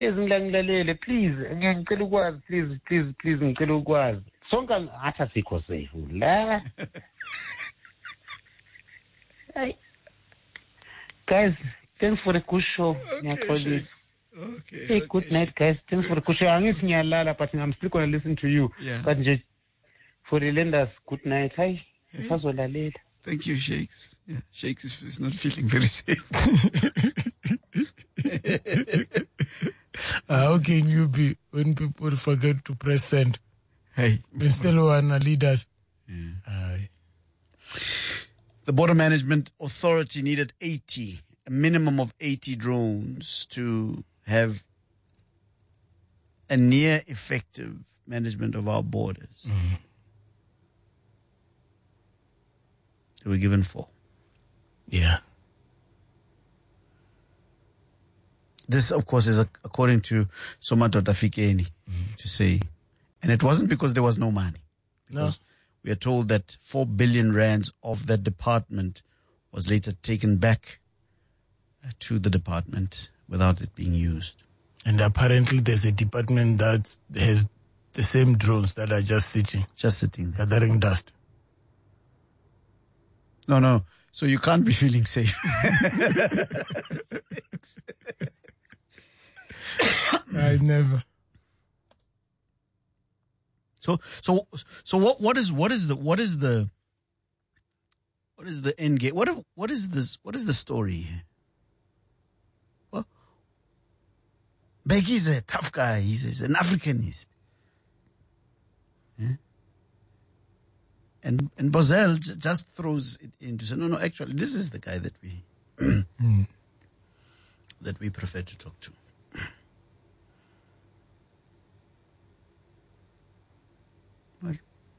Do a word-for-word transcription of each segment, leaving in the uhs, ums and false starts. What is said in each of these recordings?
Ezingilalele, please, ngicela ukwazi, please, please, please, ngicela ukwazi. Sonke athi asikho safe la. Hey. Guys, thanks for the good show. Okay, okay. Hey, good okay, night, guys. Thanks for the good show. Angithi ngiyalala, but I'm still going to listen to you. Yeah. But nje for the lenders, good night. Hi. Hey. Thank you, Shakes. Yeah, Shakes is, is not feeling very safe. How can you be when people forget to press send? Hey. We still want to lead us. Yeah. Aye. The Border Management Authority needed eighty, a minimum of eighty drones to have a near effective management of our borders. Mm. They were given four. Yeah. This, of course, is according to Somadoda Fikeni mm. to say. And it wasn't because there was no money. Because no. we are told that four billion rands of that department was later taken back to the department without it being used. And apparently there's a department that has the same drones that are just sitting. Just sitting there. Gathering dust. No, no. So you can't be feeling safe. I never. So, so, so what, what is, what is the, what is the, what is the end game? What, what is this, what is the story here? Well, Beki's a tough guy. He's, he's an Africanist. Yeah? And, and Bozell j- just throws it into, so no, no, actually, this is the guy that we, mm. that we prefer to talk to. What?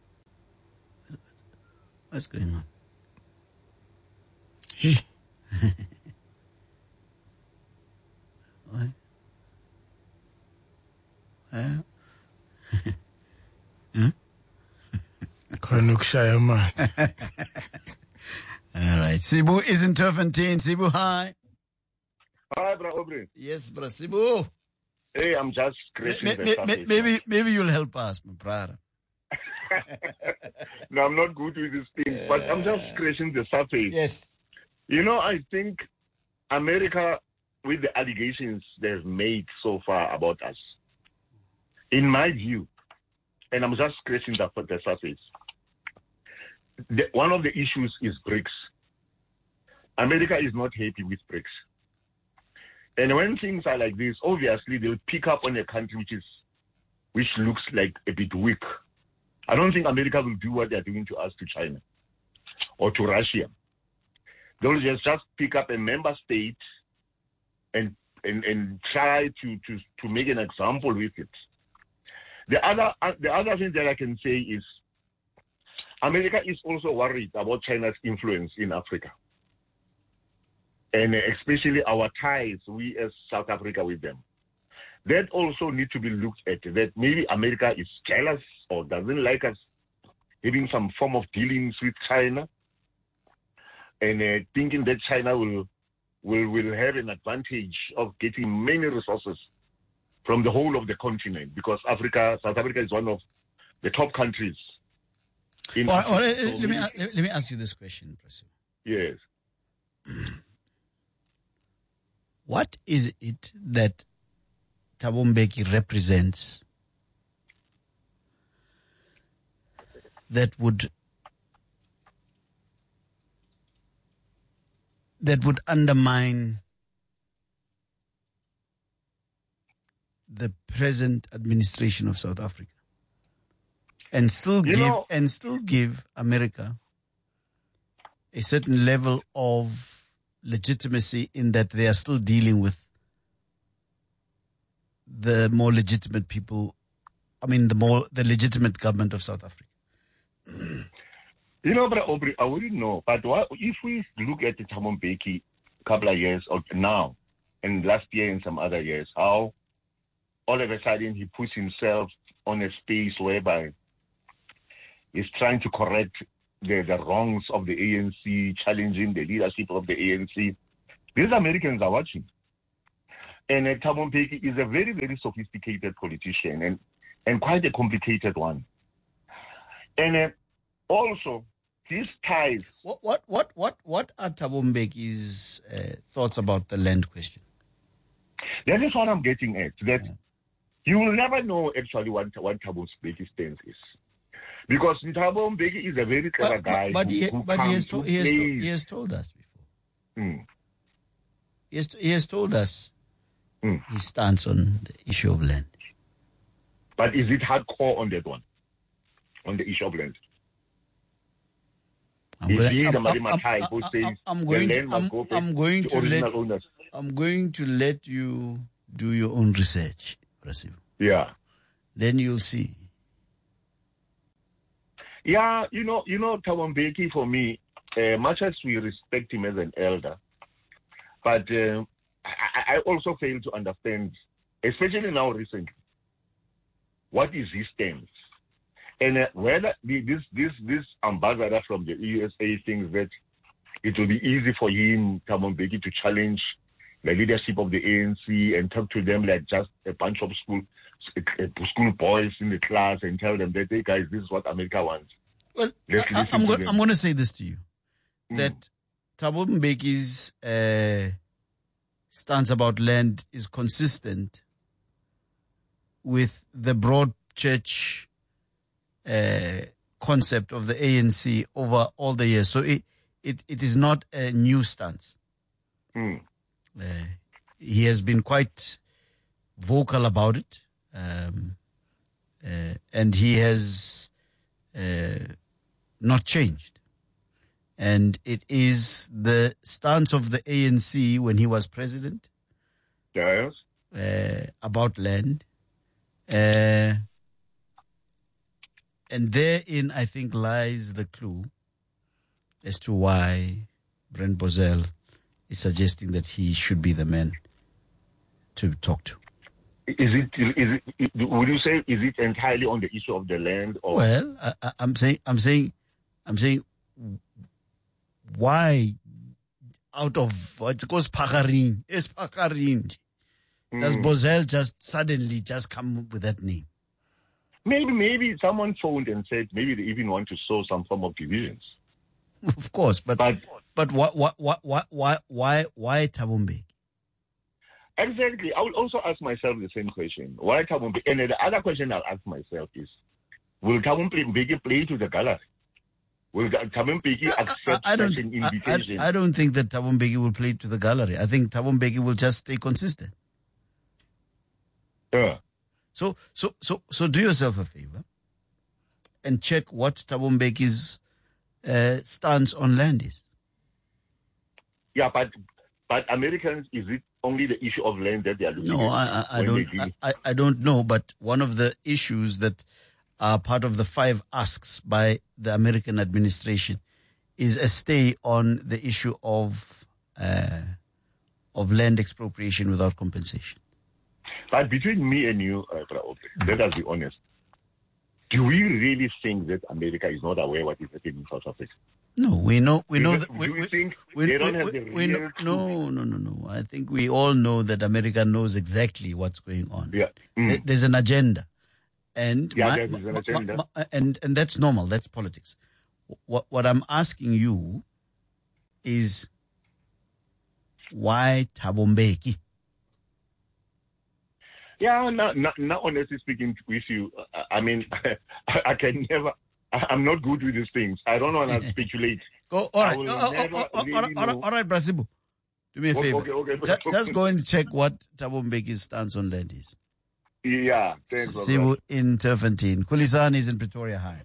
What's going on? Hey. What? Well. Huh? All right. Sibu is in Turfantine. Sibu, hi. Hi, bro, Aubrey. Yes, bro. Sibu. Hey, I'm just scratching ma- the ma- surface. ma- maybe, maybe you'll help us, my brother. No, I'm not good with this thing, uh, but I'm just scratching the surface. Yes. You know, I think America, with the allegations they've made so far about us, in my view, and I'm just scratching the, the surface, the, one of the issues is BRICS. America is not happy with BRICS. And when things are like this, obviously they'll pick up on a country which is, which looks like a bit weak. I don't think America will do what they're doing to us, to China or to Russia. They'll just, just pick up a member state and and, and try to, to, to make an example with it. The other uh, the other thing that I can say is America is also worried about China's influence in Africa. And especially our ties, we as South Africa with them. That also need to be looked at, that maybe America is jealous or doesn't like us having some form of dealings with China, and uh, thinking that China will, will, will have an advantage of getting many resources from the whole of the continent, because Africa, South Africa is one of the top countries in or, Africa. Or, uh, so let, me, maybe, let me ask you this question, President. Yes. What is it that Thabo Mbeki represents that would that would undermine the present administration of South Africa and still You give know- and still give America a certain level of legitimacy in that they are still dealing with the more legitimate people, I mean, the more, the legitimate government of South Africa? You know, but Aubrey, I wouldn't know. But what, if we look at the Thabo Mbeki a couple of years or now, and last year and some other years, how all of a sudden he puts himself on a space whereby he's trying to correct the, the wrongs of the A N C, challenging the leadership of the A N C. These Americans are watching. And uh, Thabo Mbeki is a very, very sophisticated politician and, and quite a complicated one. And uh, also, his ties. What what what what what are Thabo Mbeki's uh, thoughts about the land question? That is what I'm getting at. That yeah. You will never know actually what what Thabo Mbeki's stance is, because Thabo Mbeki is a very clever but, guy. But, but, who, he, who but he, has to, he, has to, he has told us before. Mm. He, has to, he has told us mm. his stance on the issue of land. But is it hardcore on that one? On the issue of land? I'm going, I'm, I'm, I'm, I'm, who says I'm going the to, land must I'm, go back I'm going to to original let, owners. I'm going to let you do your own research, Rasibu. Yeah. Then you'll see. Yeah, you know, you know, Thabo Mbeki, for me, uh, much as we respect him as an elder, but uh, I, I also fail to understand, especially now recently, what is his stance. And uh, whether the, this this this ambassador from the U S A thinks that it will be easy for him, Thabo Mbeki, to challenge the leadership of the A N C and talk to them like just a bunch of school school boys in the class and tell them that, hey guys, this is what America wants. Well, I, I'm, go- I'm going to say this to you, mm. that Thabo Mbeki's uh, stance about land is consistent with the broad church uh, concept of the A N C over all the years. So it, it, it is not a new stance. Mm. Uh, he has been quite vocal about it, um, uh, and he has uh, not changed. And it is the stance of the A N C when he was president, yes, uh, about land. Uh, and therein, I think, lies the clue as to why Brent Bozell is suggesting that he should be the man to talk to. Is it, is it, would you say, is it entirely on the issue of the land? Or? Well, I, I, I'm saying, I'm saying, I'm saying, why out of what goes Pakarin, is Pakarin, mm. does Bozell just suddenly just come with that name? Maybe, maybe someone phoned and said maybe they even want to sow some form of divisions. Of course, but but, but why why why why why why Thabo Mbeki? Exactly. I will also ask myself the same question. Why Thabo Mbeki? And the other question I'll ask myself is, will Thabo Mbeki play to the gallery? Will Thabo Mbeki accept I, I don't, such an invitation? I, I, I don't think that Thabo Mbeki will play to the gallery. I think Thabo Mbeki will just stay consistent. Yeah. So so so so do yourself a favor and check what Thabo Mbeki's uh, stance on land is. Yeah, but but Americans, is it only the issue of land that they are looking no, at? No, I, I don't. I, I don't know. But one of the issues that are part of the five asks by the American administration is a stay on the issue of uh, of land expropriation without compensation. But between me and you, uh, let us be honest. Do we really think that America is not aware what is happening in South Africa? No, we know. We do know they, that. We, do we we think we, they don't we, have we, the we real know, no, no, no, no. I think we all know that America knows exactly what's going on. Yeah. Mm. There, there's an agenda, and yeah, my, there is an agenda, my, my, and and that's normal. That's politics. What what I'm asking you is why Thabo Mbeki? Yeah, now, now, now honestly speaking with you, I mean, I, I can never, I, I'm not good with these things. I don't want to speculate. Go, all right, oh, oh, oh, oh, really all, right all right, Brasibu, do me a okay, favor. Okay, okay. Just, just go and check what Thabo Mbeki's stance on land is. Yeah, thanks. Sibu in Turfantine. Kulisani is in Pretoria. Hi.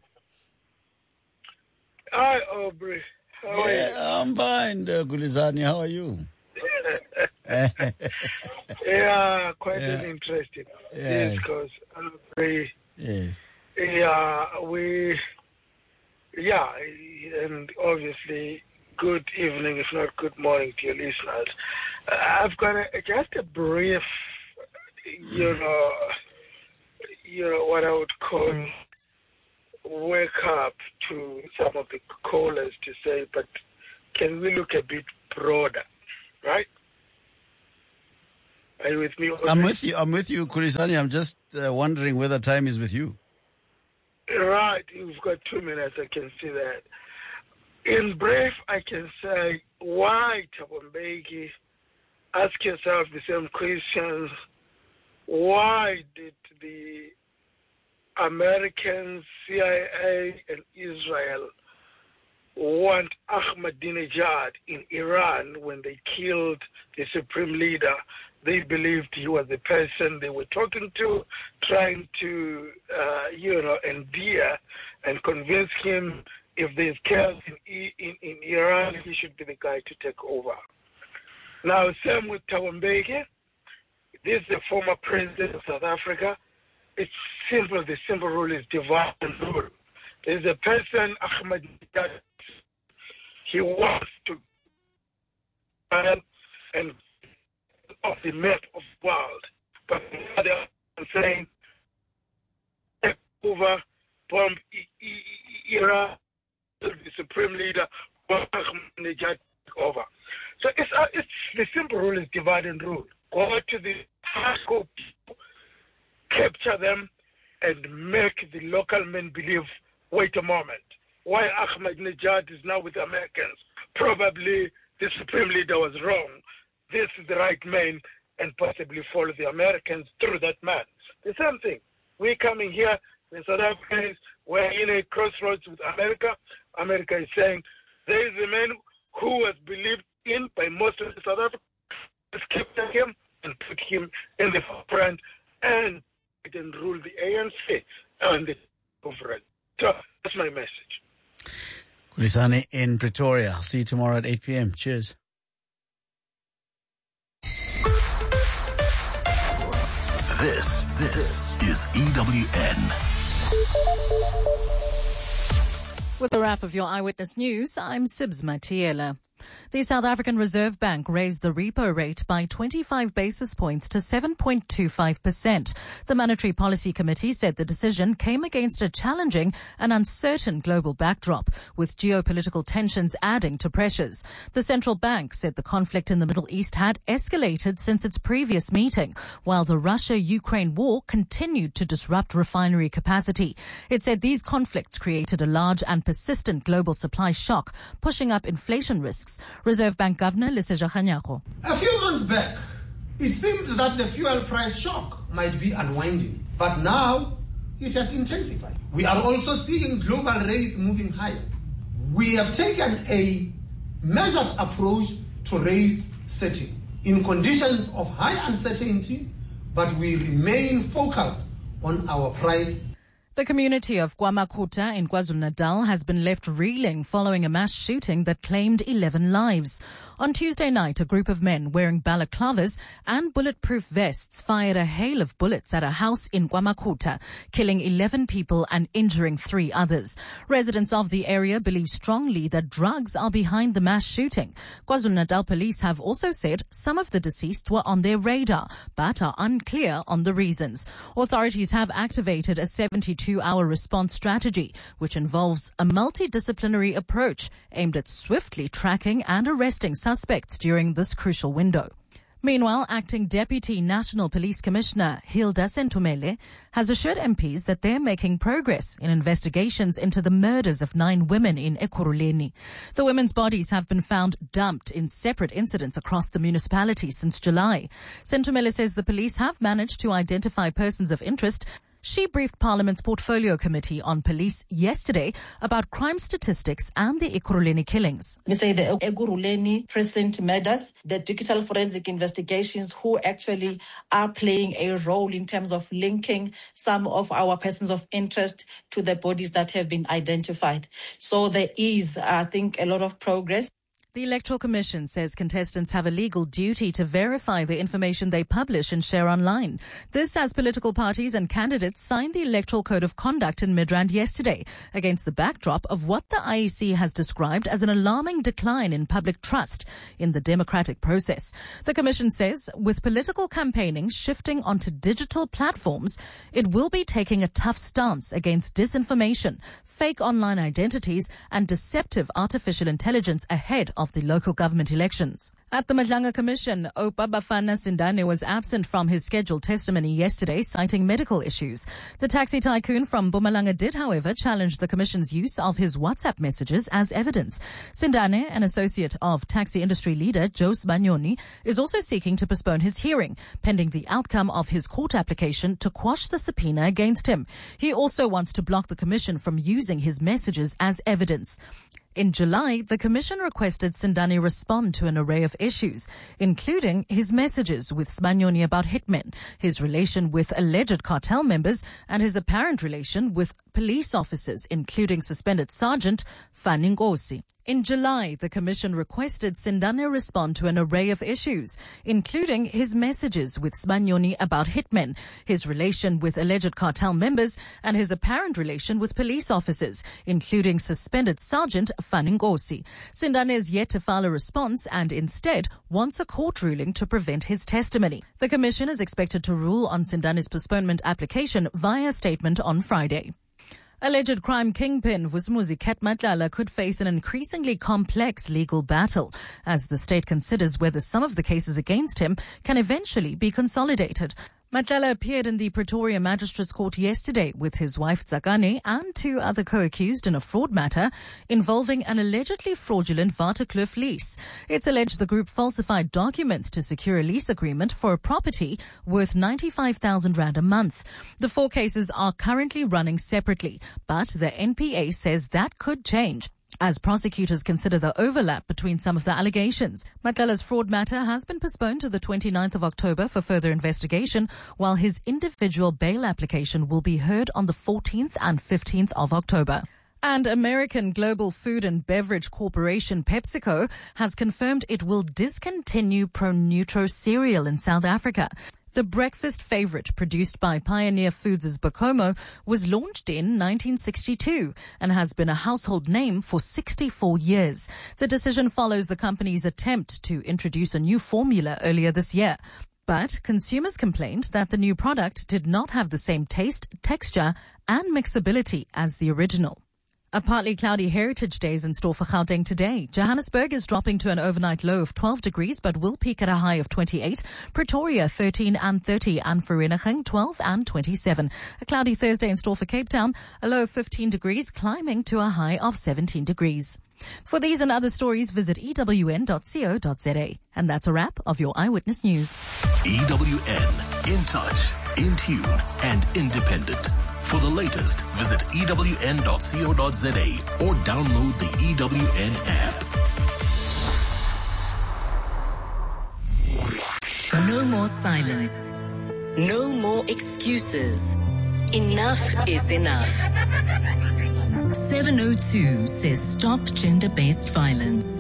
Hi, Aubrey. How are yeah, you? I'm fine, uh, Kulisani. How are you? Yeah, quite yeah. an interesting. Yeah. Yes, because we, yeah. yeah, we, yeah, and obviously, good evening, if not good morning to your listeners. Uh, I've got a, just a brief, you know, you know what I would call wake up to some of the callers to say, but can we look a bit broader, right? Are you with me? I'm with you. I'm with you, Kulisani. I'm just uh, wondering whether time is with you. Right. You've got two minutes. I can see that. In brief, I can say, why Thabo Mbeki? Ask yourself the same questions. Why did the Americans, C I A, and Israel want Ahmadinejad in Iran when they killed the supreme leader? They believed he was the person they were talking to, trying to, uh, you know, endear and convince him if there's chaos in, in, in Iran, he should be the guy to take over. Now, same with Thabo Mbeki. This is the former president of South Africa. It's simple. The simple rule is divide and rule. There's a person, Ahmadinejad, he wants to and of the map of the world. But they're saying, take over, bomb Iran, the supreme leader, Ahmadinejad take over. So it's, uh, it's the simple rule is divide and rule. Go to the scope, capture them, and make the local men believe, wait a moment, why Ahmadinejad is now with the Americans? Probably the supreme leader was wrong. This is the right man, and possibly follow the Americans through that man. The same thing. We're coming here, the South Africans, we're in a crossroads with America. America is saying, there is a man who was believed in by most of the South Africans. Let's capture him and put him in the forefront and then rule the A N C and the conference. So that's my message. Kulisani in Pretoria. I'll see you tomorrow at eight p.m. Cheers. This, this is E W N. With a wrap of your Eyewitness News, I'm Sibs Matiela. The South African Reserve Bank raised the repo rate by twenty-five basis points to seven point two five percent. The Monetary Policy Committee said the decision came against a challenging and uncertain global backdrop, with geopolitical tensions adding to pressures. The central bank said the conflict in the Middle East had escalated since its previous meeting, while the Russia-Ukraine war continued to disrupt refinery capacity. It said these conflicts created a large and persistent global supply shock, pushing up inflation risks. Reserve Bank Governor Lesetja Kganyago. A few months back, it seemed that the fuel price shock might be unwinding, but now it has intensified. We are also seeing global rates moving higher. We have taken a measured approach to rate setting in conditions of high uncertainty, but we remain focused on our price. The community of KwaMakhutha in KwaZulu-Natal has been left reeling following a mass shooting that claimed eleven lives. On Tuesday night, a group of men wearing balaclavas and bulletproof vests fired a hail of bullets at a house in KwaMakhutha, killing eleven people and injuring three others. Residents of the area believe strongly that drugs are behind the mass shooting. KwaZulu-Natal police have also said some of the deceased were on their radar, but are unclear on the reasons. Authorities have activated a seventy-two hour response strategy, which involves a multidisciplinary approach aimed at swiftly tracking and arresting suspects during this crucial window. Meanwhile, Acting Deputy National Police Commissioner Hilda Sentumele has assured M Ps that they're making progress in investigations into the murders of nine women in Ekurhuleni. The women's bodies have been found dumped in separate incidents across the municipality since July. Sentumele says the police have managed to identify persons of interest. She briefed Parliament's Portfolio Committee on Police yesterday about crime statistics and the Ekurhuleni killings. We say the Ekurhuleni precinct murders, the digital forensic investigations who actually are playing a role in terms of linking some of our persons of interest to the bodies that have been identified. So there is, I think, a lot of progress. The Electoral Commission says contestants have a legal duty to verify the information they publish and share online. This as political parties and candidates signed the Electoral Code of Conduct in Midrand yesterday, against the backdrop of what the I E C has described as an alarming decline in public trust in the democratic process. The Commission says with political campaigning shifting onto digital platforms, it will be taking a tough stance against disinformation, fake online identities, and deceptive artificial intelligence ahead of of the local government elections. At the Madlanga Commission, Oupa Bafana Sindane was absent from his scheduled testimony yesterday, citing medical issues. The taxi tycoon from Mpumalanga did, however, challenge the Commission's use of his WhatsApp messages as evidence. Sindane, an associate of taxi industry leader Joe Sbanyoni, is also seeking to postpone his hearing, pending the outcome of his court application to quash the subpoena against him. He also wants to block the Commission from using his messages as evidence. In July, the Commission requested Sindane respond to an array of issues, including his messages with Sbanyoni about hitmen, his relation with alleged cartel members, and his apparent relation with police officers, including suspended Sergeant Fani Nkosi. In July, the Commission requested Sindane respond to an array of issues, including his messages with Sbanyoni about hitmen, his relation with alleged cartel members, and his apparent relation with police officers, including suspended Sergeant Fani Nkosi. Sindane is yet to file a response and instead wants a court ruling to prevent his testimony. The Commission is expected to rule on Sindane's postponement application via statement on Friday. Alleged crime kingpin Vusumuzi Ket Matlala could face an increasingly complex legal battle as the state considers whether some of the cases against him can eventually be consolidated. Matlala appeared in the Pretoria Magistrates Court yesterday with his wife Tsakane and two other co-accused in a fraud matter involving an allegedly fraudulent Waterkloof lease. It's alleged the group falsified documents to secure a lease agreement for a property worth ninety-five thousand rand a month. The four cases are currently running separately, but the N P A says that could change as prosecutors consider the overlap between some of the allegations. Matlala's fraud matter has been postponed to the twenty-ninth of October for further investigation, while his individual bail application will be heard on the fourteenth and fifteenth of October. And American global food and beverage corporation PepsiCo has confirmed it will discontinue ProNutro cereal in South Africa. The breakfast favorite produced by Pioneer Foods' Bacomo was launched in nineteen sixty-two and has been a household name for sixty-four years. The decision follows the company's attempt to introduce a new formula earlier this year. But consumers complained that the new product did not have the same taste, texture, and mixability as the original. A partly cloudy Heritage Day is in store for Gauteng today. Johannesburg is dropping to an overnight low of twelve degrees but will peak at a high of twenty-eight. Pretoria thirteen and thirty and Vereeniging twelve and twenty-seven. A cloudy Thursday in store for Cape Town, a low of fifteen degrees climbing to a high of seventeen degrees. For these and other stories, visit E W N dot co dot za. And that's a wrap of your Eyewitness News. E W N, in touch, in tune, and independent. For the latest, visit E W N dot co dot za or download the E W N app. No more silence. No more excuses. Enough is enough. seven oh two says stop gender-based violence.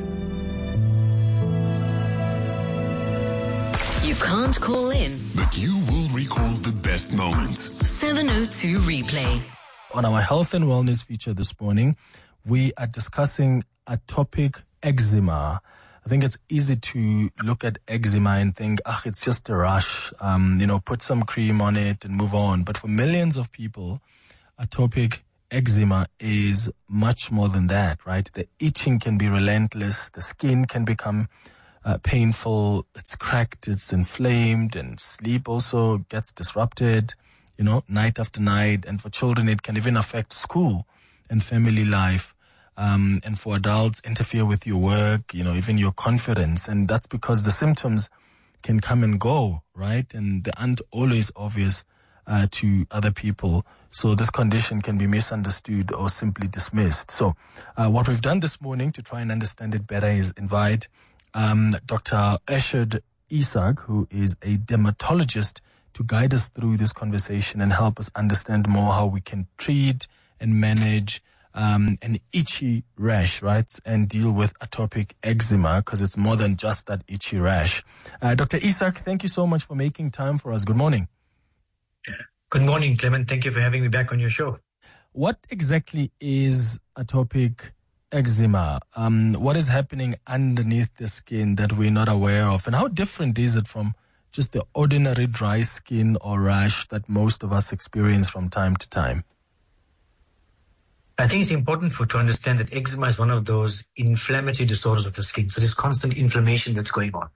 You can't call in, but you will recall the best moments. seven oh two replay. On our health and wellness feature this morning, we are discussing atopic eczema. I think it's easy to look at eczema and think, ah, it's just a rash, um, you know, put some cream on it and move on. But for millions of people, atopic eczema is much more than that, right? The itching can be relentless. The skin can become uh, painful. It's cracked. It's inflamed, and sleep also gets disrupted, you know, night after night. And for children, it can even affect school and family life. Um, and for adults, interfere with your work, you know, even your confidence. And that's because the symptoms can come and go, right? And they aren't always obvious uh, to other people. So this condition can be misunderstood or simply dismissed. So uh, what we've done this morning to try and understand it better is invite um, Doctor Eshad Isak, who is a dermatologist, to guide us through this conversation and help us understand more how we can treat and manage um, an itchy rash, right? And deal with atopic eczema, because it's more than just that itchy rash. Uh, Doctor Isak, thank you so much for making time for us. Good morning. Good morning, Clement. Thank you for having me back on your show. What exactly is atopic eczema? Um, what is happening underneath the skin that we're not aware of? And how different is it from just the ordinary dry skin or rash that most of us experience from time to time? I think it's important for to understand that eczema is one of those inflammatory disorders of the skin. So there's constant inflammation that's going on.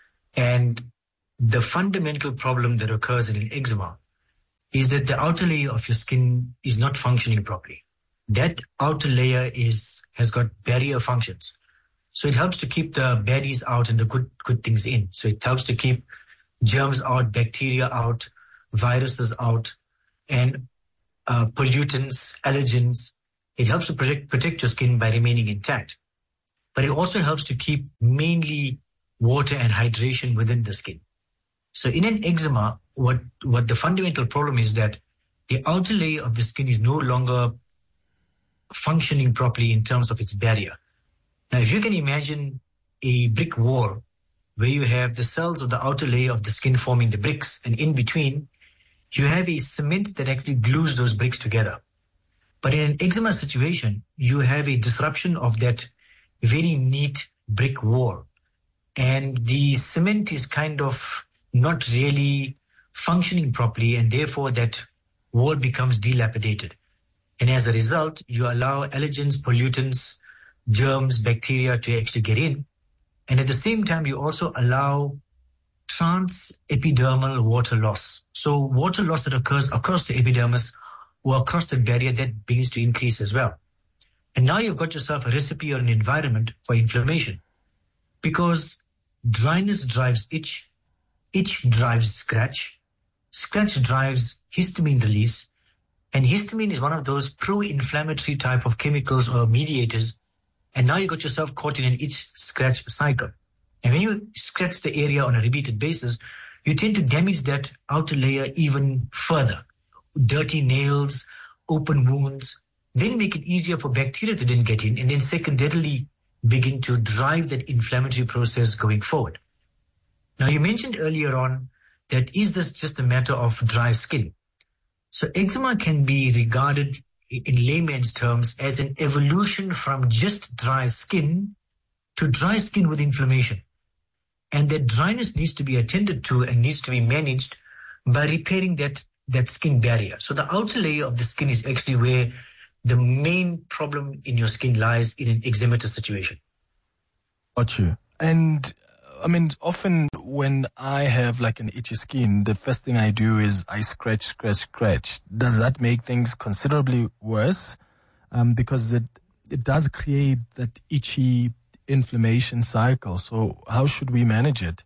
And the fundamental problem that occurs in an eczema is that the outer layer of your skin is not functioning properly. That outer layer is has got barrier functions. So it helps to keep the baddies out and the good good things in. So it helps to keep germs out, bacteria out, viruses out, and uh, pollutants, allergens. It helps to protect, protect your skin by remaining intact. But it also helps to keep mainly water and hydration within the skin. So in an eczema, what, what the fundamental problem is that the outer layer of the skin is no longer functioning properly in terms of its barrier. Now, if you can imagine a brick wall where you have the cells of the outer layer of the skin forming the bricks, and in between, you have a cement that actually glues those bricks together. But in an eczema situation, you have a disruption of that very neat brick wall. And the cement is kind of not really functioning properly, and therefore that wall becomes dilapidated. And as a result, you allow allergens, pollutants, germs, bacteria to actually get in. And at the same time, you also allow trans-epidermal water loss. So water loss that occurs across the epidermis or across the barrier, that begins to increase as well. And now you've got yourself a recipe or an environment for inflammation, because dryness drives itch, itch drives scratch, scratch drives histamine release, and histamine is one of those pro-inflammatory type of chemicals or mediators. And now you got yourself caught in an itch-scratch cycle. And when you scratch the area on a repeated basis, you tend to damage that outer layer even further. Dirty nails, open wounds, then make it easier for bacteria to then get in, and then secondarily begin to drive that inflammatory process going forward. Now, you mentioned earlier on that is this just a matter of dry skin? So eczema can be regarded in layman's terms as an evolution from just dry skin to dry skin with inflammation. And that dryness needs to be attended to and needs to be managed by repairing that, that skin barrier. So the outer layer of the skin is actually where the main problem in your skin lies in an eczematous situation. Got you. And I mean, often when I have like an itchy skin, the first thing I do is I scratch, scratch, scratch. Does that make things considerably worse? Um, because it, it does create that itchy inflammation cycle. So how should we manage it?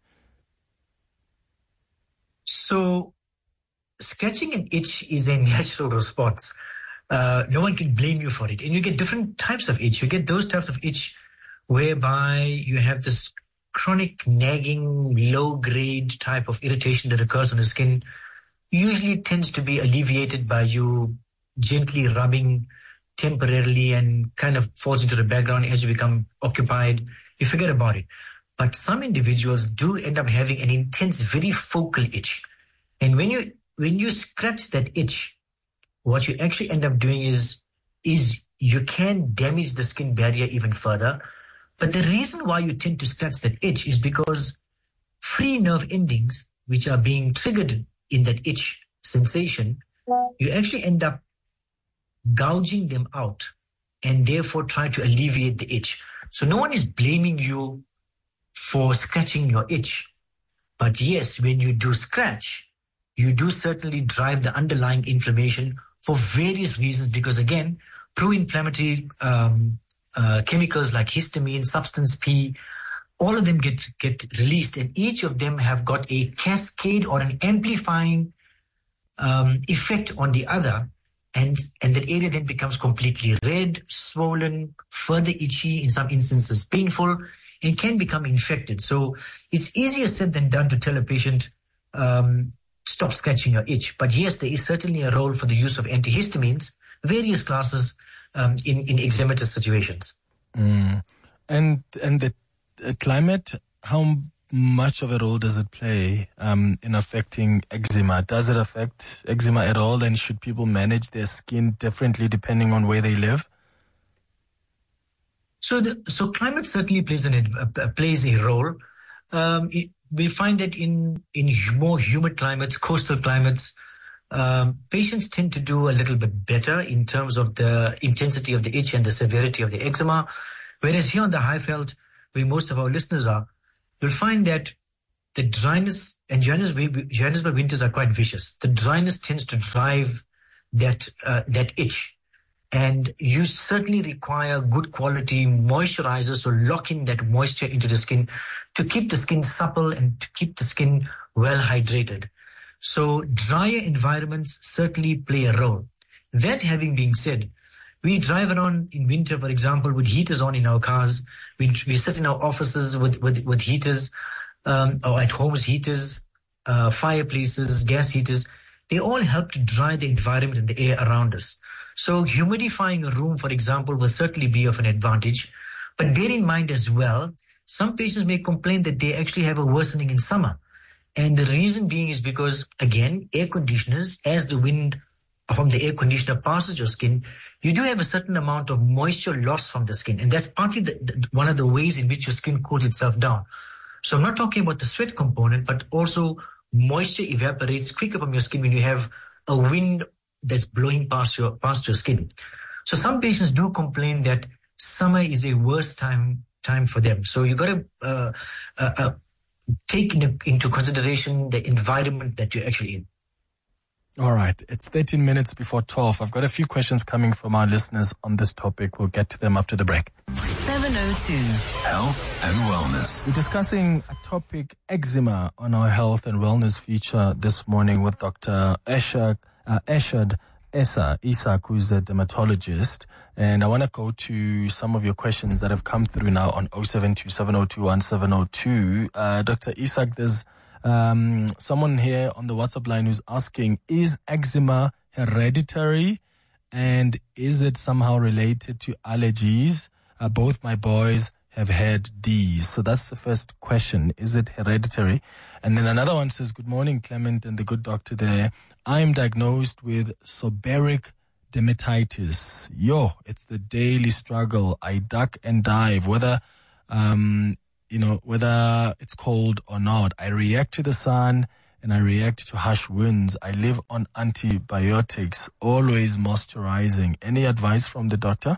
So scratching an itch is a natural response. Uh, no one can blame you for it. And you get different types of itch. You get those types of itch whereby you have this chronic nagging, low-grade type of irritation that occurs on the skin. Usually tends to be alleviated by you gently rubbing temporarily and kind of falls into the background as you become occupied. You forget about it. But some individuals do end up having an intense, very focal itch. And when you when you scratch that itch, what you actually end up doing is, is you can damage the skin barrier even further. But the reason why you tend to scratch that itch is because free nerve endings, which are being triggered in that itch sensation, you actually end up gouging them out and therefore try to alleviate the itch. So no one is blaming you for scratching your itch. But yes, when you do scratch, you do certainly drive the underlying inflammation for various reasons, because again, pro-inflammatory um, uh, chemicals like histamine, substance P, all of them get, get released, and each of them have got a cascade or an amplifying um, effect on the other. And, and that area then becomes completely red, swollen, further itchy, in some instances painful, and can become infected. So it's easier said than done to tell a patient, um, stop scratching your itch. But yes, there is certainly a role for the use of antihistamines, various classes, um, in, in eczematous situations. Mm. And, and the uh, climate, how much of a role does it play um, in affecting eczema? Does it affect eczema at all? And should people manage their skin differently depending on where they live? So, the, so climate certainly plays an uh, plays a role. Um, it, we find that in in more humid climates, coastal climates, um, patients tend to do a little bit better in terms of the intensity of the itch and the severity of the eczema. Whereas here on the Highveld, where most of our listeners are, you'll find that the dryness, and Johannesburg, Johannesburg winters are quite vicious. The dryness tends to drive that uh, that itch. And you certainly require good quality moisturizers to lock in that moisture into the skin to keep the skin supple and to keep the skin well hydrated. So drier environments certainly play a role. That having been said, we drive around in winter, for example, with heaters on in our cars. We, we sit in our offices with, with, with heaters, um, or at homes heaters, uh, fireplaces, gas heaters. They all help to dry the environment and the air around us. So humidifying a room, for example, will certainly be of an advantage. But bear in mind as well, some patients may complain that they actually have a worsening in summer. And the reason being is because, again, air conditioners, as the wind from the air conditioner passes your skin, you do have a certain amount of moisture loss from the skin. And that's partly the, the, one of the ways in which your skin cools itself down. So I'm not talking about the sweat component, but also moisture evaporates quicker from your skin when you have a wind that's blowing past your past your skin. So some patients do complain that summer is a worse time time for them. So you got to uh, uh, uh, take in, into consideration the environment that you're actually in. All right. It's thirteen minutes before twelve. I've got a few questions coming from our listeners on this topic. We'll get to them after the break. seven oh two Health and Wellness. We're discussing a topic, eczema, on our Health and Wellness feature this morning with Doctor Eshad, uh, Eshad Essa Isak, who's a dermatologist. And I want to go to some of your questions that have come through now on oh seven two, seven oh two, one seven oh two. Uh, Doctor Isak, there's um, someone here on the WhatsApp line who's asking, is eczema hereditary? And is it somehow related to allergies? Uh, both my boys have had these. So that's the first question. Is it hereditary? And then another one says, good morning, Clement and the good doctor there. I am diagnosed with seborrheic dermatitis. Yo, it's the daily struggle. I duck and dive, whether, um, you know, whether it's cold or not. I react to the sun and I react to harsh winds. I live on antibiotics, always moisturizing. Any advice from the doctor?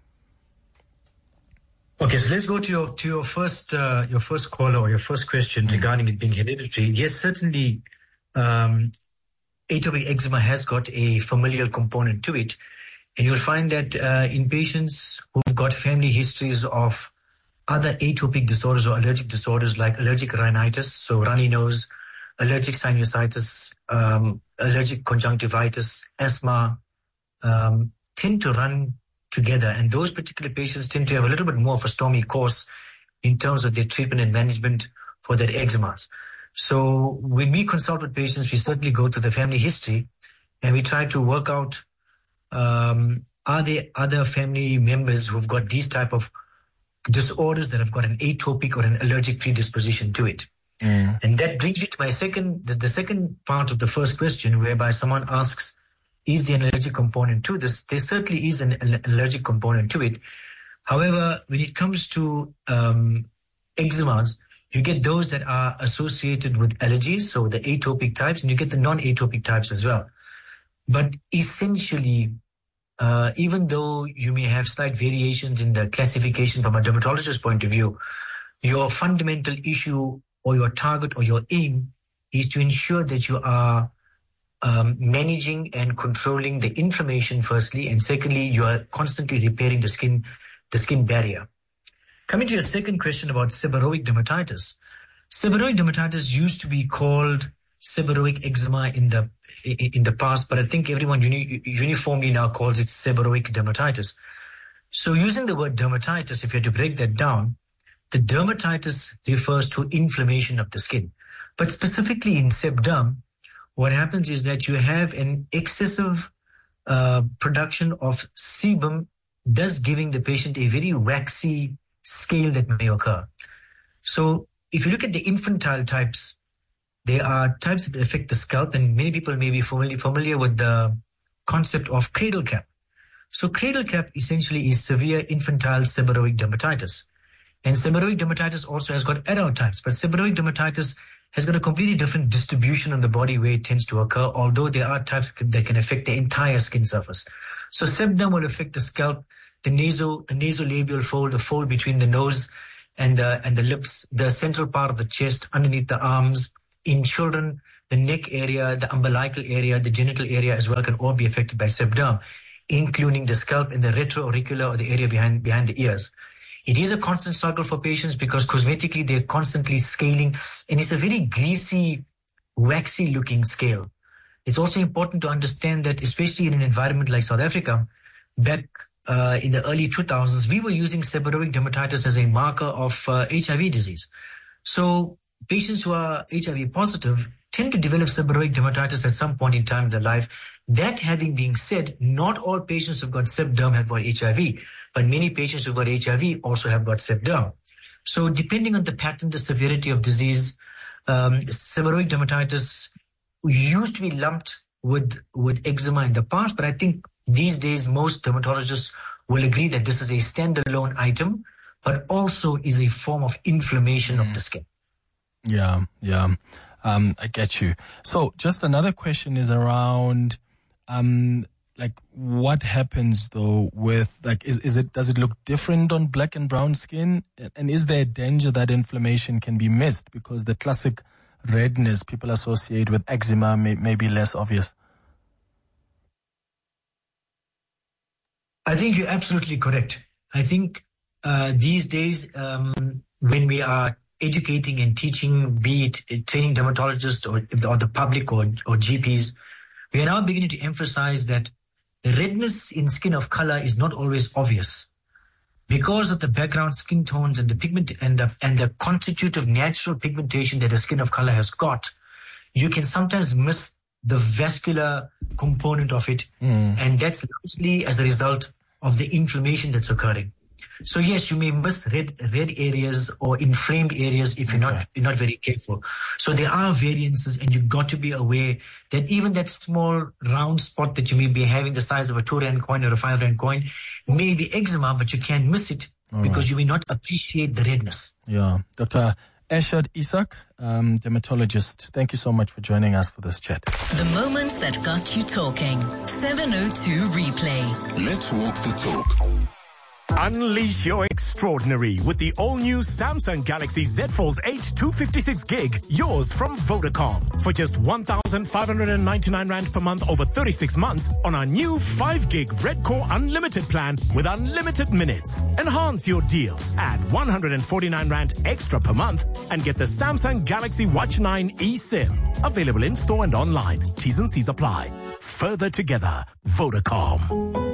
Okay, so let's go to your to your first uh, your first caller or your first question mm-hmm. regarding it being hereditary. Yes, certainly, um, atopic eczema has got a familial component to it, and you'll find that uh, in patients who've got family histories of other atopic disorders or allergic disorders like allergic rhinitis, so runny nose, allergic sinusitis, um, allergic conjunctivitis, asthma, um, tend to run together, and those particular patients tend to have a little bit more of a stormy course in terms of their treatment and management for their eczemas. So when we consult with patients, we certainly go to the family history and we try to work out, um, are there other family members who've got these type of disorders that have got an atopic or an allergic predisposition to it. Mm. And that brings me to my second, the, the second part of the first question, whereby someone asks, is there an allergic component to this? There certainly is an, an allergic component to it. However, when it comes to um, eczemas, you get those that are associated with allergies, so the atopic types, and you get the non-atopic types as well. But essentially, uh, even though you may have slight variations in the classification from a dermatologist's point of view, your fundamental issue or your target or your aim is to ensure that you are Um, managing and controlling the inflammation firstly, and secondly, you are constantly repairing the skin, the skin barrier. Coming to your second question about seborrheic dermatitis. Seborrheic dermatitis used to be called seborrheic eczema in the in the past, but I think everyone uni, uniformly now calls it seborrheic dermatitis. So using the word dermatitis, if you had to break that down, the dermatitis refers to inflammation of the skin. But specifically in sebderm, what happens is that you have an excessive uh, production of sebum, thus giving the patient a very waxy scale that may occur. So if you look at the infantile types, there are types that affect the scalp, and many people may be familiar, familiar with the concept of cradle cap. So cradle cap essentially is severe infantile seborrheic dermatitis. And seborrheic dermatitis also has got adult types, but seborrheic dermatitis has got a completely different distribution on the body where it tends to occur, although there are types that can affect the entire skin surface. So sebderm will affect the scalp, the nasal, the nasolabial fold, the fold between the nose and the, and the lips, the central part of the chest, underneath the arms. In children, the neck area, the umbilical area, the genital area as well can all be affected by sebderm, including the scalp and the retroauricular, or the area behind, behind the ears. It is a constant struggle for patients because cosmetically they're constantly scaling, and it's a very greasy, waxy looking scale. It's also important to understand that, especially in an environment like South Africa, back uh, in the early two thousands, we were using seborrheic dermatitis as a marker of uh, H I V disease. So patients who are H I V positive tend to develop seborrheic dermatitis at some point in time in their life. That having been said, not all patients who've got sebderm have got H I V. But many patients who've got H I V also have got sebderm. So depending on the pattern, the severity of disease, um, seborrheic dermatitis used to be lumped with, with eczema in the past, but I think these days most dermatologists will agree that this is a standalone item, but also is a form of inflammation mm. of the skin. Yeah, yeah. Um, I get you. So just another question is around... Um, Like, what happens though with, like, is, is it, does it look different on black and brown skin? And is there a danger that inflammation can be missed because the classic redness people associate with eczema may, may be less obvious? I think you're absolutely correct. I think, uh, these days, um, when we are educating and teaching, be it training dermatologists or, or the public or, or G Ps, we are now beginning to emphasize that the redness in skin of color is not always obvious because of the background skin tones and the pigment and the and the constitutive natural pigmentation that a skin of color has got. You can sometimes miss the vascular component of it, mm. and that's largely as a result of the inflammation that's occurring. So yes, you may miss red red areas or inflamed areas if you're okay. not you're not very careful. So there are variances, and you've got to be aware that even that small round spot that you may be having the size of a two rand coin or a five rand coin may be eczema, but you can't miss it All because right. you may not appreciate the redness. Yeah, Doctor Eshad Isak, um, dermatologist. Thank you so much for joining us for this chat. The moments that got you talking. seven oh two Replay. Let's walk the talk. Unleash your extraordinary with the all-new Samsung Galaxy Z Fold eight two fifty-six gig, yours from Vodacom. For just one thousand five hundred ninety-nine rand per month over thirty-six months on our new five gig Red Core Unlimited plan with unlimited minutes. Enhance your deal. Add one hundred forty-nine rand extra per month and get the Samsung Galaxy Watch nine eSIM. Available in store and online. T's and C's apply. Further together, Vodacom.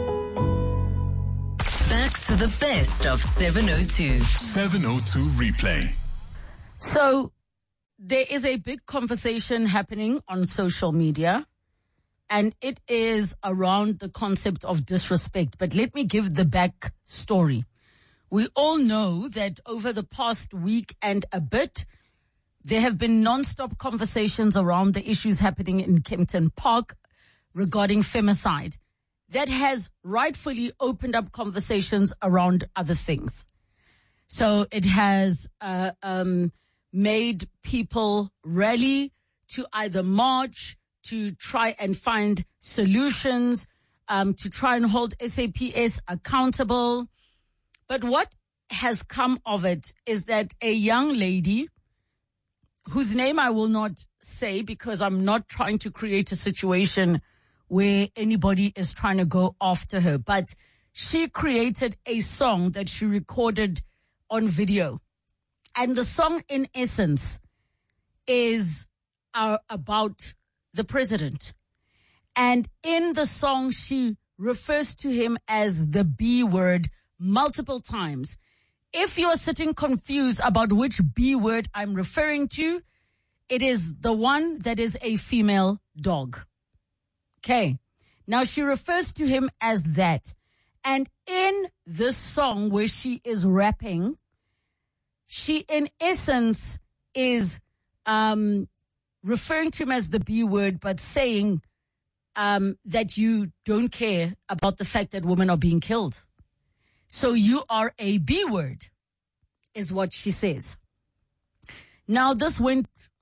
Back to the best of seven oh two. seven oh two Replay. So there is a big conversation happening on social media, and it is around the concept of disrespect. But let me give the back story. We all know that over the past week and a bit, there have been non-stop conversations around the issues happening in Kempton Park regarding femicide. That has rightfully opened up conversations around other things. So it has uh, um, made people rally to either march, to try and find solutions, um, to try and hold S A P S accountable. But what has come of it is that a young lady, whose name I will not say because I'm not trying to create a situation where anybody is trying to go after her. But she created a song that she recorded on video. And the song, in essence, is uh, about the president. And in the song, she refers to him as the B word multiple times. If you're sitting confused about which B word I'm referring to, it is the one that is a female dog. Okay. Now she refers to him as that. And in this song where she is rapping, she in essence is um, referring to him as the B word, but saying um, that you don't care about the fact that women are being killed. So you are a B word, is what she says. Now this went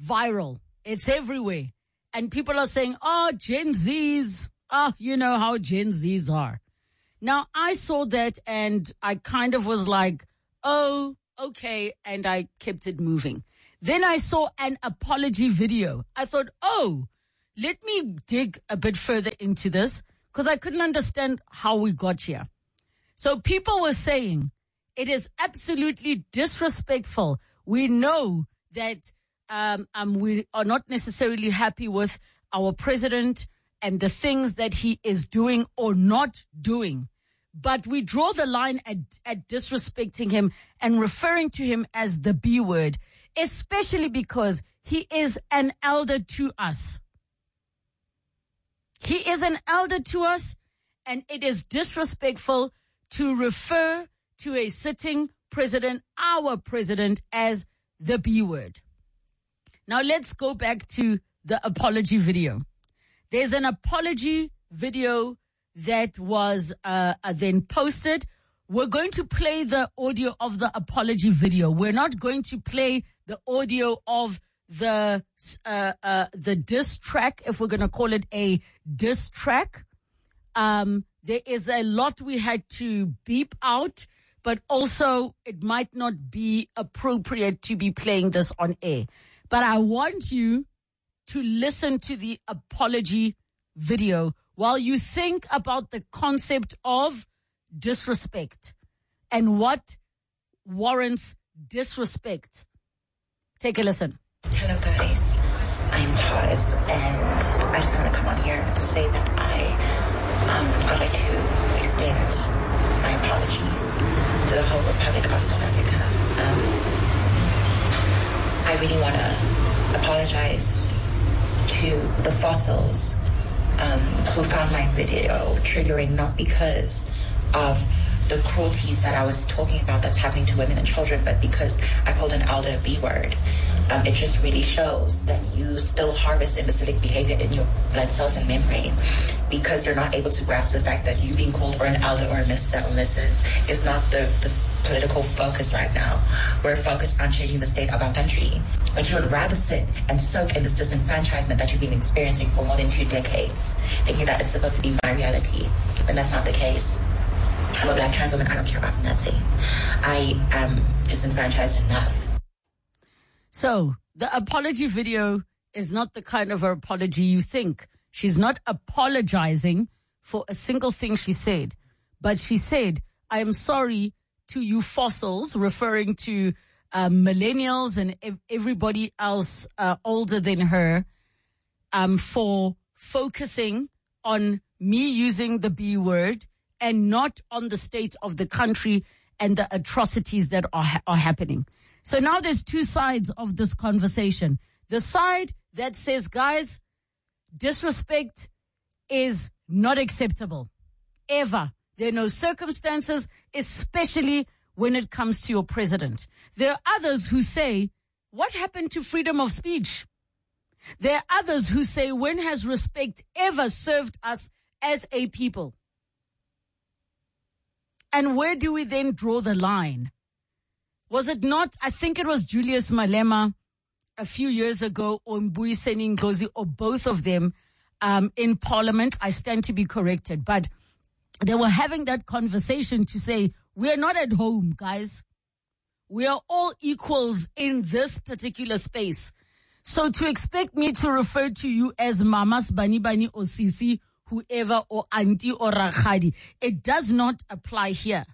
viral. It's everywhere. And people are saying, oh, Gen Zs, oh, you know how Gen Zs are. Now, I saw that and I kind of was like, oh, okay, and I kept it moving. Then I saw an apology video. I thought, oh, let me dig a bit further into this because I couldn't understand how we got here. So people were saying it is absolutely disrespectful. We know that um, um, we are not necessarily happy with our president and the things that he is doing or not doing. But we draw the line at, at disrespecting him and referring to him as the B word, especially because he is an elder to us. He is an elder to us, and it is disrespectful to refer to a sitting president, our president, as the B word. Now let's go back to the apology video. There's an apology video that was uh, uh, then posted. We're going to play the audio of the apology video. We're not going to play the audio of the uh, uh, the diss track, if we're going to call it a diss track. Um, there is a lot we had to beep out, but also it might not be appropriate to be playing this on air. But I want you to listen to the apology video while you think about the concept of disrespect and what warrants disrespect. Take a listen. Hello guys, I'm Taz, and I just want to come on here and say that I um, I'd like to extend my apologies to the whole Republic of South Africa. Um, I really want to apologize to the fossils Um, who found my video triggering, not because of the cruelties that I was talking about that's happening to women and children, but because I called an elder a B word. Um, it just really shows that you still harvest imbecilic behavior in your blood cells and membrane because you're not able to grasp the fact that you being called or an elder or a Mister or Missus is not the, the political focus right now. We're focused on changing the state of our country. But you would rather sit and soak in this disenfranchisement that you've been experiencing for more than two decades, thinking that it's supposed to be my reality, when that's not the case. I'm a black trans woman. I don't care about nothing. I am disenfranchised enough. So the apology video is not the kind of apology you think. She's not apologizing for a single thing she said, but she said, I am sorry to you fossils, referring to Um, millennials and ev- everybody else uh, older than her, um, for focusing on me using the B word and not on the state of the country and the atrocities that are, ha- are happening. So now there's two sides of this conversation. The side that says, guys, disrespect is not acceptable, ever. There are no circumstances, especially when it comes to your president. There are others who say, what happened to freedom of speech? There are others who say, when has respect ever served us as a people? And where do we then draw the line? Was it not, I think it was Julius Malema a few years ago, or Mbuyiseni Ndlozi, or both of them um, in Parliament. I stand to be corrected. But they were having that conversation to say, we are not at home, guys. We are all equals in this particular space. So to expect me to refer to you as Mamas, Bani Bani, or Sisi, whoever, or Auntie, or Rakhadi, it does not apply here.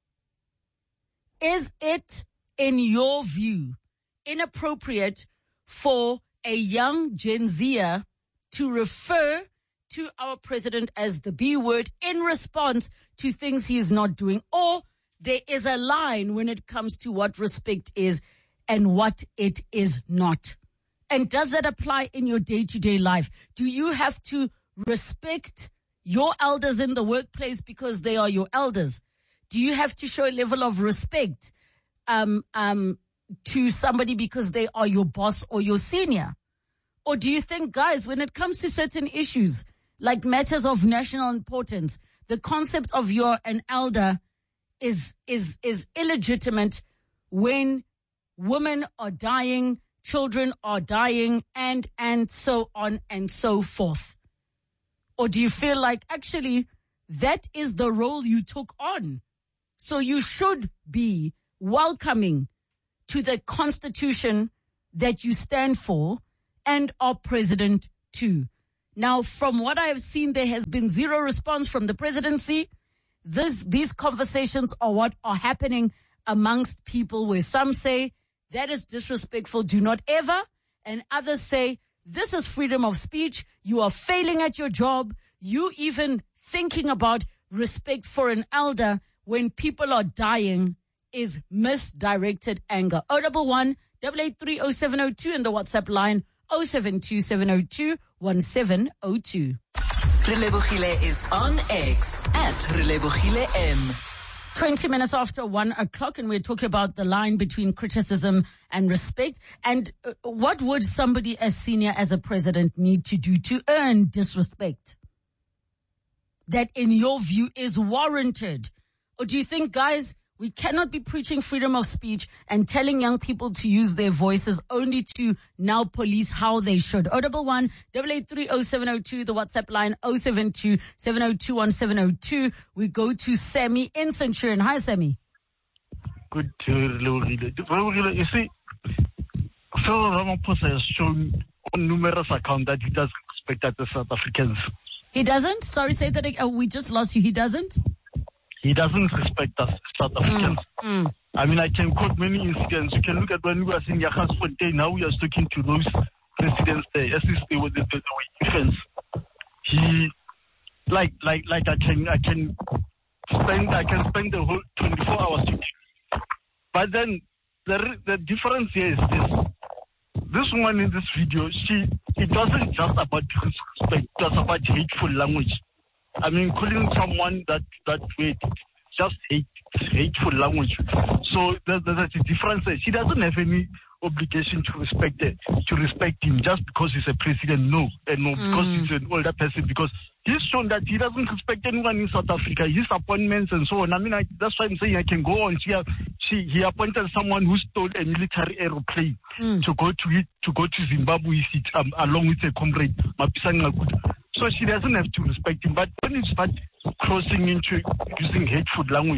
Is it, in your view, inappropriate for a young Gen Zer to refer to our president as the B word in response to things he is not doing? Or there is a line when it comes to what respect is and what it is not. And does that apply in your day-to-day life? Do you have to respect your elders in the workplace because they are your elders? Do you have to show a level of respect um, um, to somebody because they are your boss or your senior? Or do you think, guys, when it comes to certain issues, like matters of national importance, the concept of you're an elder is is is illegitimate when women are dying, children are dying, and, and so on and so forth? Or do you feel like actually that is the role you took on? So you should be welcoming to the constitution that you stand for and are president to. Now, from what I have seen, there has been zero response from the presidency. This, these conversations are what are happening amongst people, where some say that is disrespectful, do not ever. And others say this is freedom of speech. You are failing at your job. You even thinking about respect for an elder when people are dying is misdirected anger. oh one one, eight eight three, oh seven oh two and the WhatsApp line oh seven two, seven oh two, one seven oh two. Relebogile is on X at Relebogile M. twenty minutes after one o'clock, and we're talking about the line between criticism and respect. And uh, what would somebody as senior as a president need to do to earn disrespect that, in your view, is warranted? Or do you think, guys, we cannot be preaching freedom of speech and telling young people to use their voices only to now police how they should? oh one one, eight eight three, oh seven oh two, the WhatsApp line oh seven two, seven oh two, one seven oh two. We go to Sammy in Centurion. Hi, Sammy. Good to you see, Cyril Ramaphosa has shown on numerous accounts that he does respect the South Africans. He doesn't? Sorry, say that again. Oh, we just lost you. He doesn't? He doesn't respect us South Africans. Mm, mm. I mean, I can quote many incidents. You can look at when we were in Jagersfontein, now we are talking to those presidents there, as if they were the, the, the defense. He, like, like, like I can, I can spend, I can spend the whole twenty-four hours talking. But then the the difference here is this: this woman in this video, she, it wasn't just about disrespect; it was about hateful language. I mean, calling someone that that way, just hate, hateful language. So there's, there's a difference. She doesn't have any obligation to respect it, to respect him just because he's a president. No, and no, because Mm. he's an older person. Because he's shown that he doesn't respect anyone in South Africa. His appointments and so on. I mean, I, that's why I'm saying I can go on. She, she he appointed someone who stole a military aeroplane Mm. to go to it, to go to Zimbabwe um, along with a comrade Mapisang Ngakuda. So she doesn't have to respect him. But when it starts crossing into using hateful language,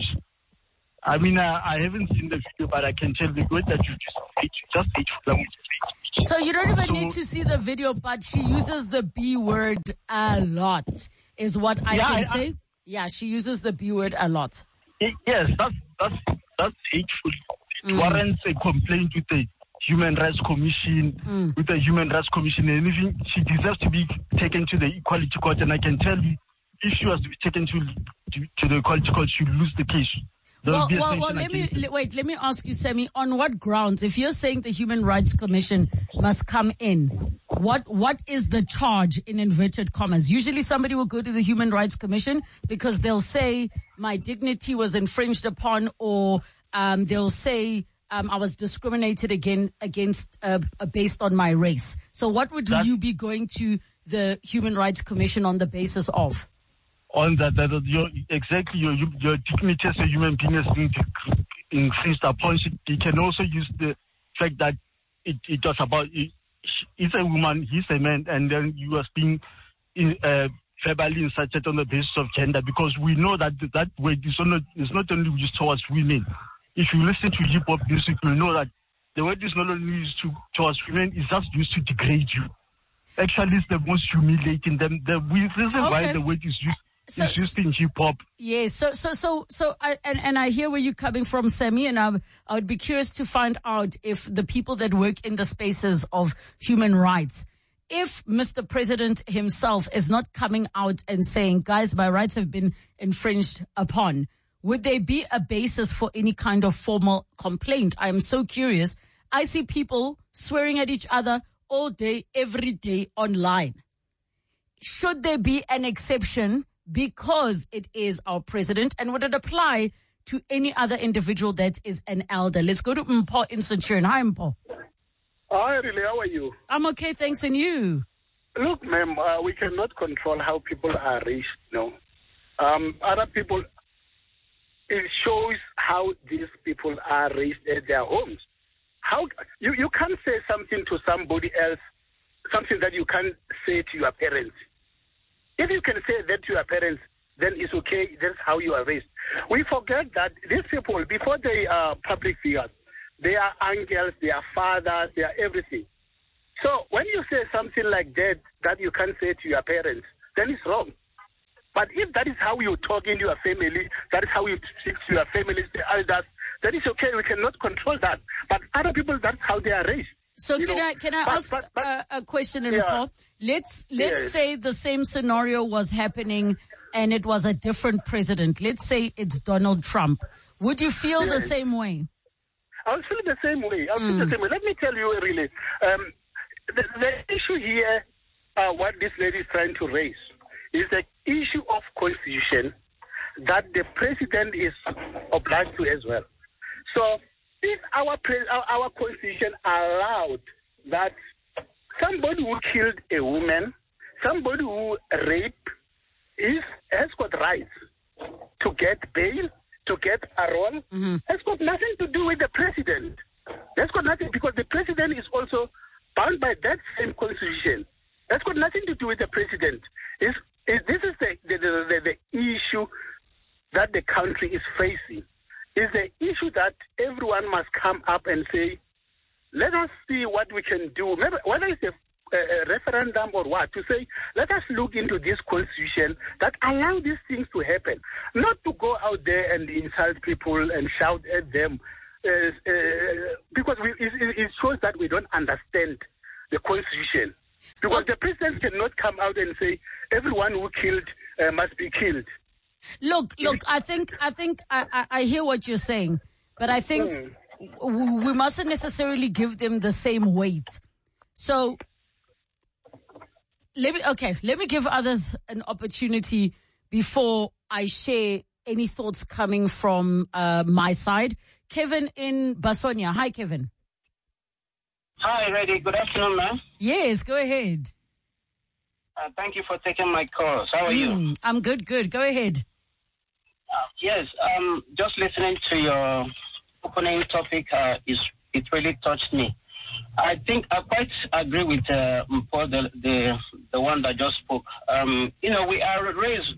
I mean, I, I haven't seen the video, but I can tell the way that you just hate, just hateful language. So you don't even So- need to see the video, but she uses the B word a lot, is what I Yeah, can I- say. Yeah, she uses the B word a lot. Eh, Yes, that's that's that's hateful. It Mm. warrants a complaint with the Human Rights Commission, Mm. with the Human Rights Commission, and even she deserves to be taken to the Equality Court. And I can tell you, if she was to be taken to to, to the Equality Court, she'll lose the case. There will Well, be a well, well, sanction let me, against her. le- wait, let me ask you, Sammy, on what grounds, if you're saying the Human Rights Commission must come in, what, what is the charge in inverted commas? Usually somebody will go to the Human Rights Commission because they'll say my dignity was infringed upon, or, um, they'll say, um, I was discriminated again, against, uh, uh, based on my race. So what would That- you be going to the Human Rights Commission on the basis of? On that, that that your exactly your your dignity as a human being is being increased upon. She, he can also use the fact that it, it was about it, it's a woman, he's a man, and then you are being in, uh, verbally insulted on the basis of gender, because we know that that word is not is not only used towards women. If you listen to hip hop music, you know that the word is not only used to, towards women; it's just used to degrade you. Actually, it's the most humiliating. Them the reason why Okay. the word is used. So- It's used in hip hop. Yes, so so so so, I, and and I hear where you're coming from, Sammy, and I I would be curious to find out if the people that work in the spaces of human rights, if Mister President himself is not coming out and saying, guys, my rights have been infringed upon, would there be a basis for any kind of formal complaint? I am so curious. I see people swearing at each other all day, every day online. Should there be an exception because it is our president, and would it apply to any other individual that is an elder? Let's go to Mpo in Centurion. Hi, Mpo. Hi, really, how are you? I'm okay, thanks, and you? Look, ma'am, uh, we cannot control how people are raised, no. Um, other people, it shows how these people are raised at their homes. how you, you can't say something to somebody else, something that you can't say to your parents. If you can say that to your parents, then it's okay. That's how you are raised. We forget that these people, before they are public figures, they are uncles, they are fathers, they are everything. So when you say something like that, that you can't say to your parents, then it's wrong. But if that is how you talk in your family, that is how you speak to your family, the elders, that is okay. We cannot control that. But other people, that's how they are raised. So can know? I can I but, ask but, but, a, a question, in yeah. Paul? Let's let's Yes. say the same scenario was happening and it was a different president. Let's say it's Donald Trump. Would you feel Yes. the same way? I'll feel the same way. I'll feel Mm. the same way. Let me tell you really. Um, the, the issue here, uh, what this lady is trying to raise, is the issue of constitution that the president is obliged to as well. So if our, pre- our, our constitution allowed that somebody who killed a woman, somebody who raped, is, has got rights to get bail, to get parole, mm-hmm. has got nothing to do with the president. That's got nothing, because the president is also bound by that same constitution. That's got nothing to do with the president. It's, it, this is the the, the, the the issue that the country is facing. Is the issue that everyone must come up and say, let us see what we can do, maybe whether it's a, a, a referendum or what, to say, let us look into this constitution that allow these things to happen. Not to go out there and insult people and shout at them, uh, uh, because we, it, it shows that we don't understand the constitution. Because the president cannot come out and say, everyone who killed uh, must be killed. Look, look, I think, I think, I, I, I hear what you're saying, but I think Mm. w- we mustn't necessarily give them the same weight. So, let me, okay, let me give others an opportunity before I share any thoughts coming from uh, my side. Kevin in Basonia. Hi, Kevin. Hi, Reddy. Good afternoon, ma'am. Yes, go ahead. Uh, thank you for taking my calls. How are you? Mm, I'm good, good. Go ahead. Uh, yes, um, just listening to your opening topic, uh, is it really touched me. I think I quite agree with uh, Paul, the, the the one that just spoke. Um, you know, we are raised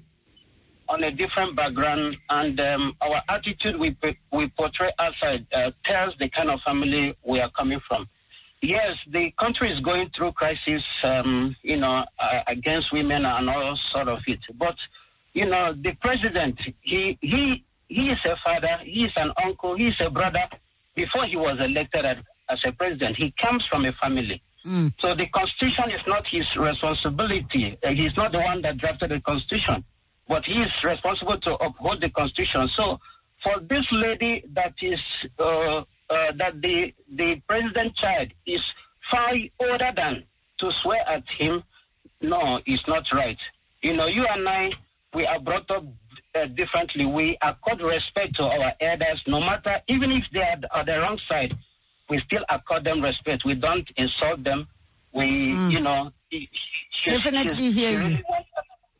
on a different background, and um, our attitude we we portray outside uh, tells the kind of family we are coming from. Yes, the country is going through crisis, um, you know, uh, against women and all sort of it. But, you know, the president, he he he is a father, he is an uncle, he is a brother. Before he was elected as, as a president, he comes from a family. Mm. So the constitution is not his responsibility. Uh, he's not the one that drafted the constitution, but he is responsible to uphold the constitution. So for this lady that is... Uh, Uh, that the the president child is far older than to swear at him, no, it's not right. You know, you and I, we are brought up uh, differently. We accord respect to our elders, no matter, even if they are on the wrong side, we still accord them respect. We don't insult them. We, Mm. you know. She, she, Definitely she, hear she you. really wants-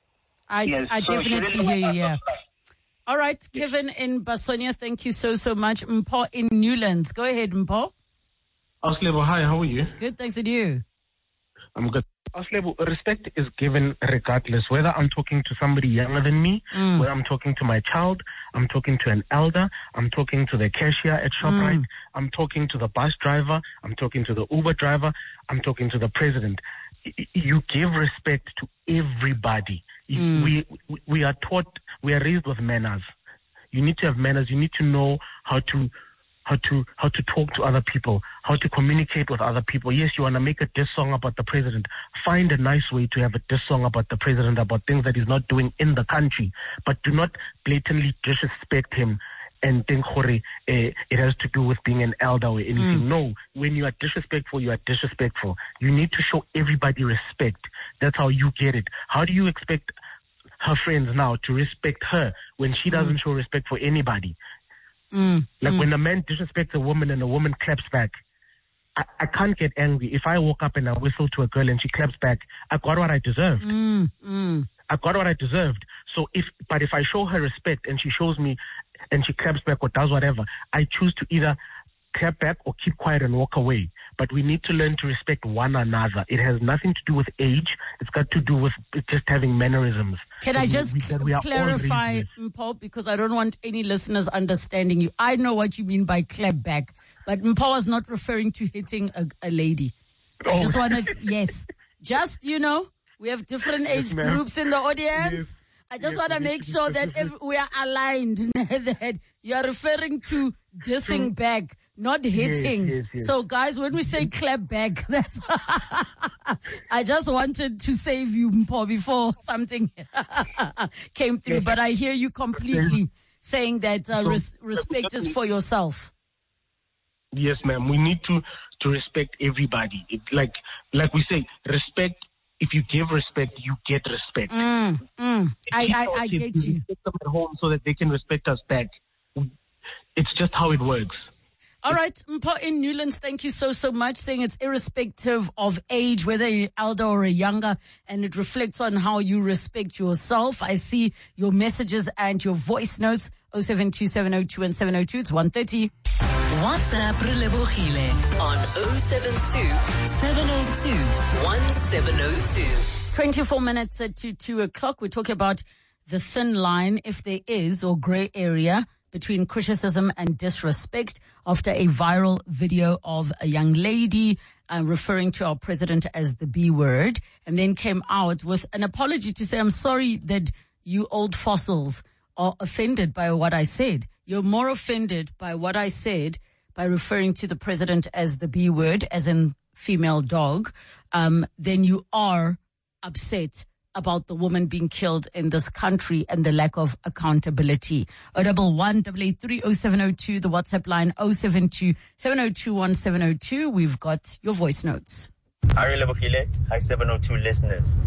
I, Yes, I so she definitely really hear you, wants yeah. us. All right, Kevin in Basonia, thank you so, so much. Mpo in Newlands. Go ahead, Mpo. Auslebo, hi, how are you? Good, thanks, and you? I'm good. Auslebo, respect is given regardless, whether I'm talking to somebody younger than me, Mm. whether I'm talking to my child, I'm talking to an elder, I'm talking to the cashier at ShopRite, Mm. I'm talking to the bus driver, I'm talking to the Uber driver, I'm talking to the president. Y- You give respect to everybody. You- Mm. We, we we are taught, we are raised with manners. You need to have manners. You need to know how to how to how to talk to other people, how to communicate with other people. Yes, you want to make a diss song about the president. Find a nice way to have a diss song about the president, about things that he's not doing in the country, but do not blatantly disrespect him and think hore, eh, it has to do with being an elder or anything. Mm. No, when you are disrespectful, you are disrespectful. You need to show everybody respect. That's how you get it. How do you expect her friends now to respect her when she doesn't show respect for anybody? Mm. Like mm. when a man disrespects a woman and a woman claps back, I, I can't get angry. If I walk up and I whistle to a girl and she claps back, I got what I deserved. Mm. Mm. I got what I deserved. So if, but if I show her respect and she shows me and she claps back or does whatever, I choose to either clap back or keep quiet and walk away. But we need to learn to respect one another. It has nothing to do with age. It's got to do with just having mannerisms. Can I just we, we, we clarify, Mpho, because I don't want any listeners understanding you. I know what you mean by clap back, but Mpho was not referring to hitting a, a lady. I just Oh. wanted, yes, just, you know, we have different age Yes, ma'am. groups in the audience. Yes. I just Yes, want to we make need to sure be that specific. every, we are aligned. That you are referring to dissing back, not hitting. yes, yes. So, guys, when we say clap back, that's. I just wanted to save you, Mpho, before something came through. But I hear you completely saying that uh, res- respect is for yourself. Yes, ma'am. We need to, to respect everybody. It, like like we say, respect. If you give respect, you get respect. Mm, mm. I, I, I get we you. Respect them at home so that they can respect us back. It's just how it works. All right, Mpho in Newlands, thank you so, so much, saying it's irrespective of age, whether you're elder or a younger, and it reflects on how you respect yourself. I see your messages and your voice notes, oh seven two, seven oh two and seven oh two. It's one thirty. WhatsApp Relebohile on oh seven two, seven oh two, one seven oh two. twenty-four minutes to two o'clock. We're talking about the thin line, if there is, or gray area between criticism and disrespect after a viral video of a young lady uh, referring to our president as the B word, and then came out with an apology to say, I'm sorry that you old fossils are offended by what I said. You're more offended by what I said by referring to the president as the B word, as in female dog, um, than you are upset about the woman being killed in this country and the lack of accountability. O double one double eight three oh seven oh two, the WhatsApp line oh seven two, seven oh two, one seven oh two. We've got your voice notes. Hi, Relebohile. Hi, seven oh two listeners.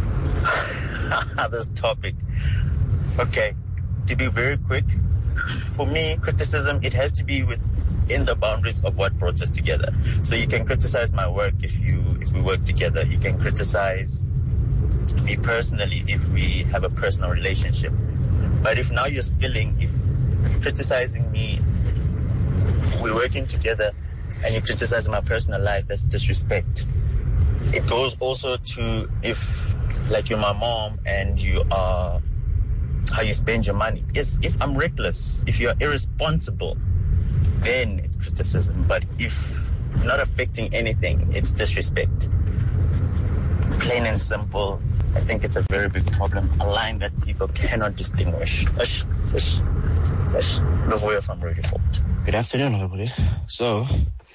This topic. Okay, to be very quick, for me, criticism, it has to be within the boundaries of what brought us together. So you can criticize my work if you if we work together. You can criticize me personally if we have a personal relationship. But if now you're spilling, if you're criticizing me, we're working together, and you're criticizing my personal life, that's disrespect. It goes also to if, like, you're my mom and you are, how you spend your money. Yes, if I'm reckless, if you're irresponsible, then it's criticism. But if not affecting anything, it's disrespect. Plain and simple. I think it's a very big problem, a line that people cannot distinguish. Ush, ush, ush. Lovoya from Radio Fort. Good afternoon, everybody. So,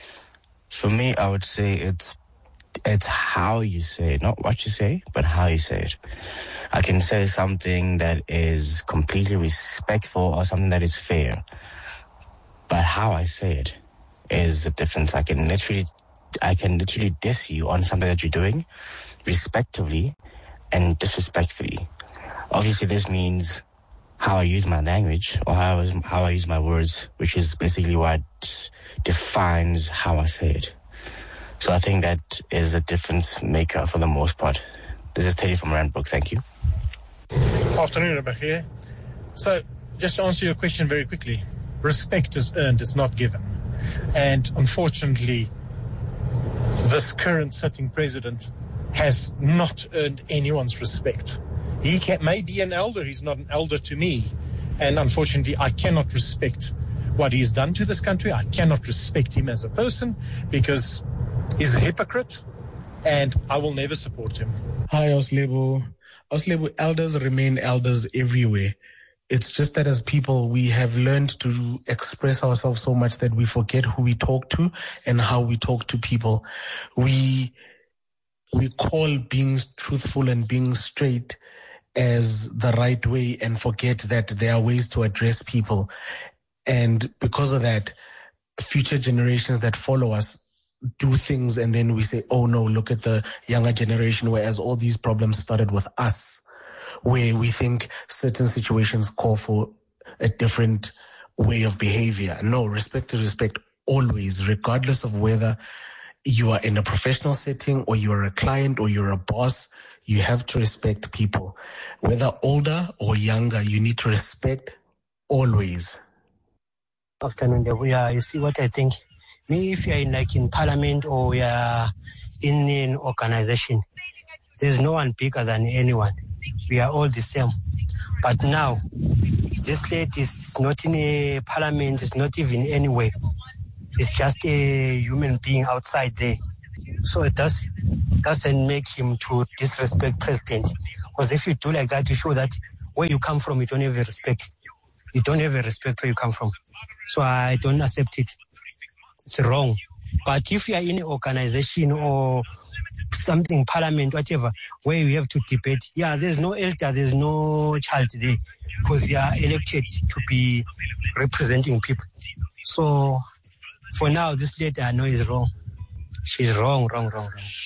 for me, I would say it's it's how you say it, not what you say, but how you say it. I can say something that is completely respectful or something that is fair, but how I say it is the difference. I can literally, I can literally diss you on something that you're doing, respectively and disrespectfully. Obviously, this means how I use my language or how I, how I use my words, which is basically what defines how I say it. So I think that is a difference maker for the most part. This is Teddy from Randbrook. Thank you. Afternoon, Rebecca here. So, just to answer your question very quickly, respect is earned, it's not given. And unfortunately, this current sitting president has not earned anyone's respect. He can, may be an elder, he's not an elder to me. And unfortunately, I cannot respect what he's done to this country. I cannot respect him as a person because he's a hypocrite and I will never support him. Hi, Oslebo. Oslebo, elders remain elders everywhere. It's just that as people, we have learned to express ourselves so much that we forget who we talk to and how we talk to people. We we call being truthful and being straight as the right way and forget that there are ways to address people. And because of that, future generations that follow us do things and then we say, oh no, look at the younger generation, whereas all these problems started with us, where we think certain situations call for a different way of behavior. No, respect is respect always, regardless of whether you are in a professional setting or you're a client or you're a boss. You have to respect people, whether older or younger. You need to respect always. Afternoon, yeah, you see what I think Me, if you're in like in parliament or you're in an organization, there's no one bigger than anyone. We are all the same. But now, this lady is not in a parliament, it's not even anywhere. It's just a human being outside there. So it does, doesn't make him to disrespect president. Because if you do like that, you show that where you come from, you don't have a respect. You don't have a respect where you come from. So I don't accept it. It's wrong. But if you are in an organization or something, parliament, whatever, where you have to debate, yeah, there's no elder, there's no child there, because you are elected to be representing people. So for now, this lady I know is wrong. She's wrong, wrong, wrong, wrong.